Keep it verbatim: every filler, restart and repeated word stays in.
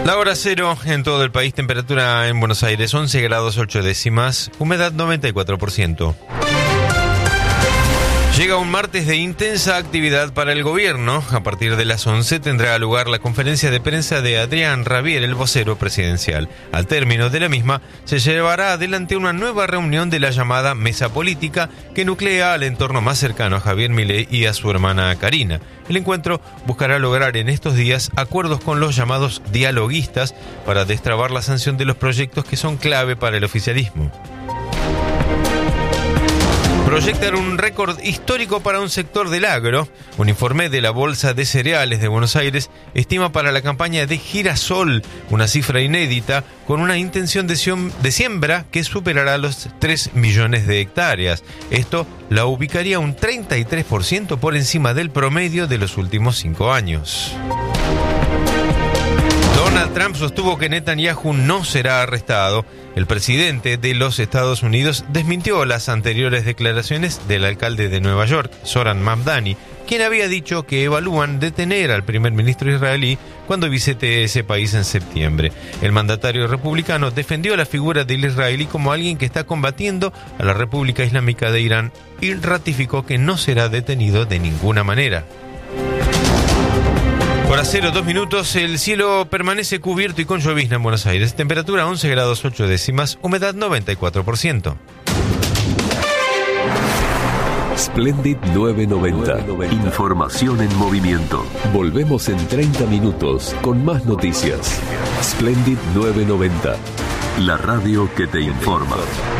La hora cero en todo el país, temperatura en Buenos Aires once grados ocho décimas, humedad noventa y cuatro por ciento. Llega un martes de intensa actividad para el gobierno. A partir de las once tendrá lugar la conferencia de prensa de Adrián Rabier, el vocero presidencial. Al término de la misma, se llevará adelante una nueva reunión de la llamada Mesa Política, que nuclea al entorno más cercano a Javier Milei y a su hermana Karina. El encuentro buscará lograr en estos días acuerdos con los llamados dialoguistas para destrabar la sanción de los proyectos que son clave para el oficialismo. Proyectan un récord histórico para un sector del agro. Un informe de la Bolsa de Cereales de Buenos Aires estima para la campaña de girasol una cifra inédita, con una intención de siembra que superará los tres millones de hectáreas. Esto la ubicaría un treinta y tres por ciento por encima del promedio de los últimos cinco años. Donald Trump sostuvo que Netanyahu no será arrestado. El presidente de los Estados Unidos desmintió las anteriores declaraciones del alcalde de Nueva York, Zoran Mamdani, quien había dicho que evalúan detener al primer ministro israelí cuando visite ese país en septiembre. El mandatario republicano defendió la figura del israelí como alguien que está combatiendo a la República Islámica de Irán y ratificó que no será detenido de ninguna manera. Hora cero, dos minutos, el cielo permanece cubierto y con llovizna en Buenos Aires. Temperatura once grados ocho décimas, humedad noventa y cuatro por ciento. Splendid novecientos noventa. Información en movimiento. Volvemos en treinta minutos con más noticias. Splendid novecientos noventa. La radio que te informa.